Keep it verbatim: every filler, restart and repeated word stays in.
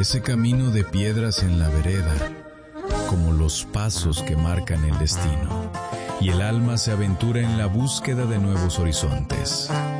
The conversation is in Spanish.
ese camino de piedras en la vereda, como los pasos que marcan el destino, y el alma se aventura en la búsqueda de nuevos horizontes.